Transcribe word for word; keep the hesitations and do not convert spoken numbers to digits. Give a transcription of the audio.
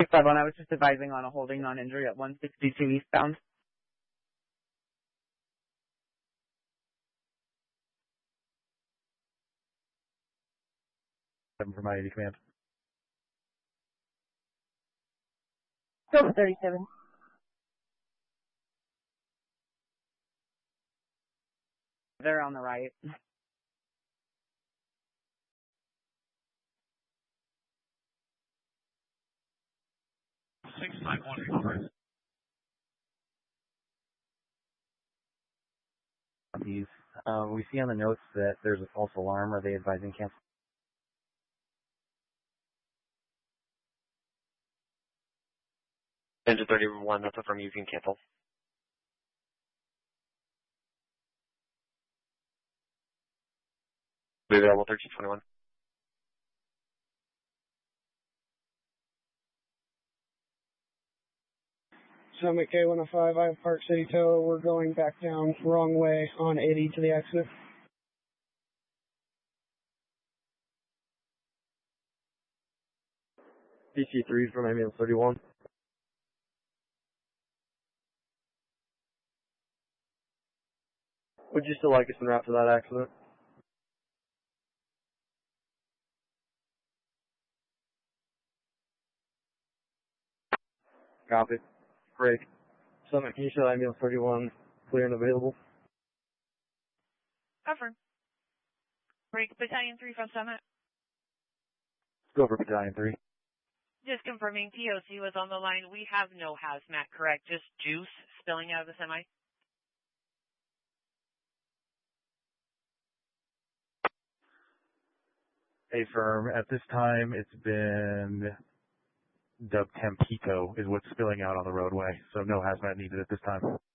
six five one, I was just advising on a holding non-injury at one sixty-two eastbound. Seven from I eighty command. Go thirty-seven. They're on the right. six five one recovery. These, um, we see on the notes that there's a false alarm. Are they advising cancel? Engine thirty-one, that's from you can cancel. Be available thirteen twenty-one. Summit K one oh five, I have Park City Tow. We're going back down wrong way on eighty to the exit. D C three from ambulance thirty-one. Would you still like us en route to that accident? Copy. Great. Summit, can you show ambulance thirty-one clear and available? Cover. Break Battalion three from Summit. Go for Battalion three. Just confirming P O C was on the line. We have no hazmat, correct? Just juice spilling out of the semi? A firm. At this time, it's been dubbed Tampico is what's spilling out on the roadway, so no hazmat needed at this time.